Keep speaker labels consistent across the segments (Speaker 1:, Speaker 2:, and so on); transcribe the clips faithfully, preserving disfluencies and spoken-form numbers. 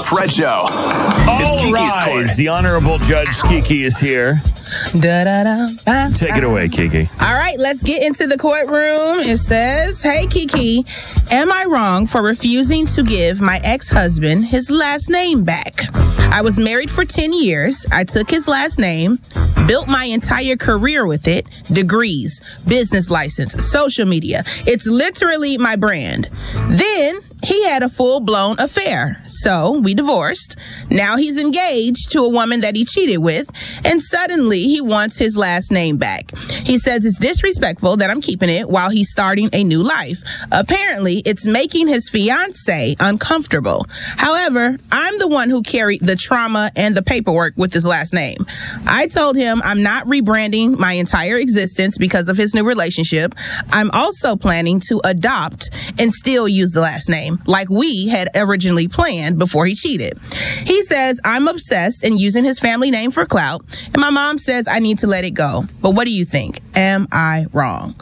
Speaker 1: Fred Show.
Speaker 2: All rise. The Honorable Judge Kiki is here.
Speaker 3: Da, da, da, ba,
Speaker 2: Take it away, Kiki.
Speaker 3: All right, let's get into the courtroom. It says, hey, Kiki, am I wrong for refusing to give my ex-husband his last name back? I was married for ten years. I took his last name, built my entire career with it, degrees, business license, social media. It's literally my brand. Then he had a full-blown affair, so we divorced. Now he's engaged to a woman that he cheated with, and suddenly he wants his last name back. He says it's disrespectful that I'm keeping it while he's starting a new life. Apparently, it's making his fiancée uncomfortable. However, I'm the one who carried the trauma and the paperwork with his last name. I told him I'm not rebranding my entire existence because of his new relationship. I'm also planning to adopt and still use the last name, like we had originally planned before he cheated. He says I'm obsessed and using his family name for clout, and my mom says I need to let it go. But what do you think? Am I wrong?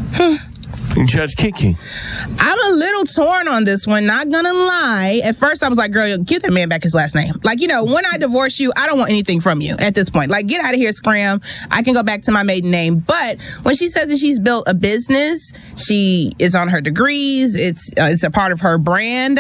Speaker 2: Judge Kiki.
Speaker 3: I'm a little torn on this one, not gonna lie. At first, I was like, girl, give that man back his last name. Like, you know, when I divorce you, I don't want anything from you at this point. Like, get out of here, Scram. I can go back to my maiden name. But when she says that she's built a business, she is on her degrees, it's, uh, it's a part of her brand,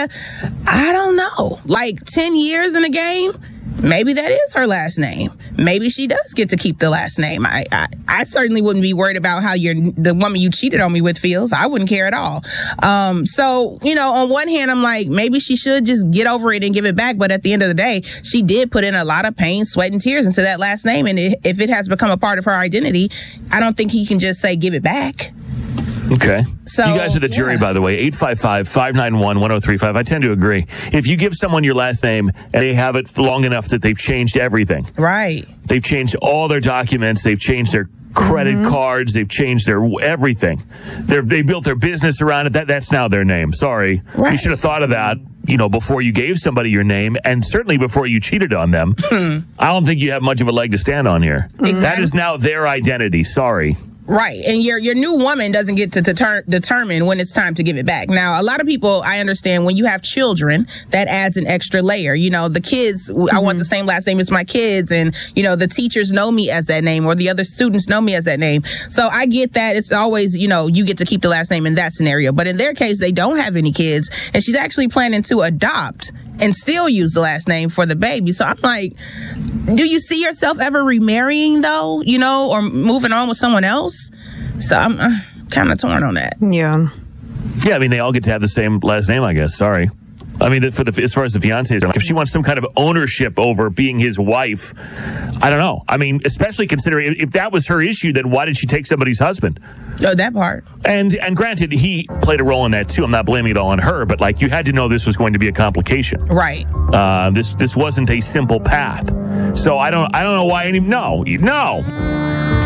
Speaker 3: I don't know. Like, ten years in the game? Maybe that is her last name. Maybe she does get to keep the last name. I, I, I certainly wouldn't be worried about how your the woman you cheated on me with feels. I wouldn't care at all. Um, so, you know, on one hand, I'm like, maybe she should just get over it and give it back. But at the end of the day, she did put in a lot of pain, sweat, and tears into that last name. And it, if it has become a part of her identity, I don't think he can just say, give it back.
Speaker 2: Okay.
Speaker 3: So,
Speaker 2: you guys are the jury,
Speaker 3: yeah.
Speaker 2: by the way. eight five five, five nine one, one oh three five. I tend to agree. If you give someone your last name and they have it long enough that they've changed everything.
Speaker 3: Right.
Speaker 2: They've changed all their documents. They've changed their credit mm-hmm. cards. They've changed their everything. They're, they built their business around it. That That's now their name. Sorry.
Speaker 3: Right.
Speaker 2: You should have thought of that, you know, before you gave somebody your name, and certainly before you cheated on them.
Speaker 3: Mm.
Speaker 2: I don't think you have much of a leg to stand on here.
Speaker 3: Exactly.
Speaker 2: That is now their identity. Sorry.
Speaker 3: Right. And your your new woman doesn't get to deter- determine when it's time to give it back. Now, a lot of people, I understand when you have children, that adds an extra layer. You know, the kids, mm-hmm. I want the same last name as my kids. And, you know, the teachers know me as that name, or the other students know me as that name. So I get that. It's always, you know, you get to keep the last name in that scenario. But in their case, they don't have any kids. And she's actually planning to adopt and still use the last name for the baby. So I'm like, do you see yourself ever remarrying, though, you know, or moving on with someone else? So I'm uh, kind of torn on that.
Speaker 4: Yeah.
Speaker 2: Yeah, I mean, they all get to have the same last name, I guess. Sorry. I mean, for the, as far as the fiancé is, if she wants some kind of ownership over being his wife, I don't know. I mean, especially considering if that was her issue, then why did she take somebody's husband?
Speaker 3: Oh, that part.
Speaker 2: And and granted, he played a role in that too. I'm not blaming it all on her, but like you had to know this was going to be a complication,
Speaker 3: right?
Speaker 2: Uh, this this wasn't a simple path. So I don't I don't know why any no no.